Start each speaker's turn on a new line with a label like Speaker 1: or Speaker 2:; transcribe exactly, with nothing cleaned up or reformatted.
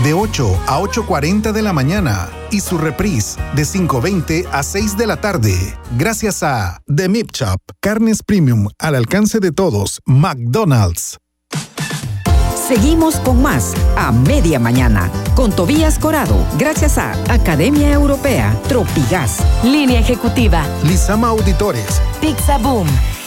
Speaker 1: de ocho a ocho cuarenta de la mañana y su reprise de cinco veinte a seis de la tarde. Gracias a The Meat Shop, carnes premium al alcance de todos. McDonald's.
Speaker 2: Seguimos con más a media mañana con Tobías Corado, gracias a Academia Europea, Tropigas,
Speaker 3: Línea Ejecutiva,
Speaker 1: Lizama Auditores,
Speaker 3: Pizza Boom,